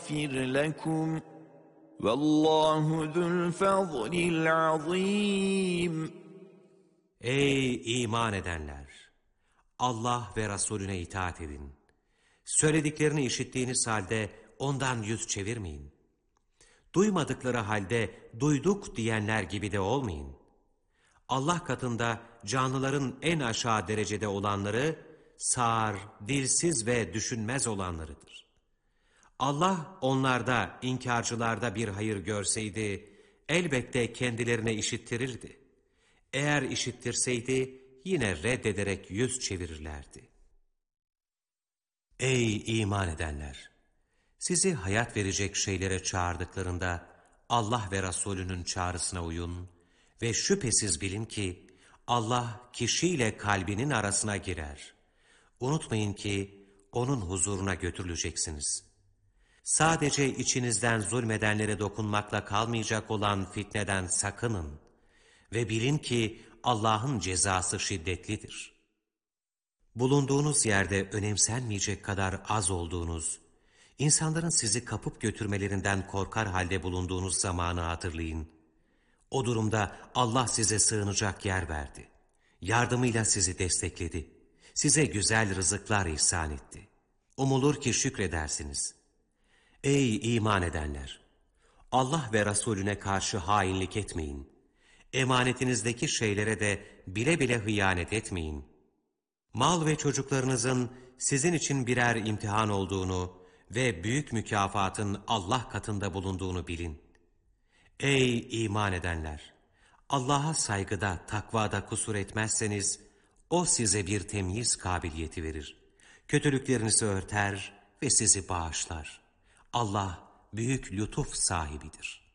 يغفر لكم والله ذو الفضل العظيم. Ey iman edenler! Allah ve Resulüne itaat edin. Söylediklerini işittiğiniz halde ondan yüz çevirmeyin. Duymadıkları halde duyduk diyenler gibi de olmayın. Allah katında canlıların en aşağı derecede olanları, sağır, dilsiz ve düşünmez olanlarıdır. Allah onlarda, inkarcılarda bir hayır görseydi, elbette kendilerine işittirirdi. Eğer işittirseydi, yine reddederek yüz çevirirlerdi. Ey iman edenler! Sizi hayat verecek şeylere çağırdıklarında, Allah ve Resulünün çağrısına uyun ve şüphesiz bilin ki, Allah kişiyle kalbinin arasına girer. Unutmayın ki, onun huzuruna götürüleceksiniz. Sadece içinizden zulmedenlere dokunmakla kalmayacak olan fitneden sakının ve bilin ki Allah'ın cezası şiddetlidir. Bulunduğunuz yerde önemsenmeyecek kadar az olduğunuz, insanların sizi kapıp götürmelerinden korkar halde bulunduğunuz zamanı hatırlayın. O durumda Allah size sığınacak yer verdi. Yardımıyla sizi destekledi. Size güzel rızıklar ihsan etti. Umulur ki şükredersiniz. Ey iman edenler! Allah ve Resulüne karşı hainlik etmeyin. Emanetinizdeki şeylere de bile bile hıyanet etmeyin. Mal ve çocuklarınızın sizin için birer imtihan olduğunu ve büyük mükafatın Allah katında bulunduğunu bilin. Ey iman edenler! Allah'a saygıda, takvada kusur etmezseniz, O size bir temyiz kabiliyeti verir. Kötülüklerinizi örter ve sizi bağışlar. Allah büyük lütuf sahibidir.